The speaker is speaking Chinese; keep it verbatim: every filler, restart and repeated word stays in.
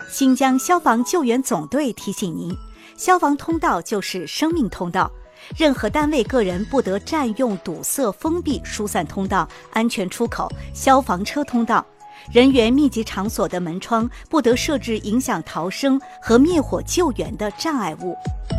新疆消防救援总队提醒您，消防通道就是生命通道，任何单位个人不得占用、堵塞、封闭、疏散通道、安全出口、消防车通道。人员密集场所的门窗不得设置影响逃生和灭火救援的障碍物。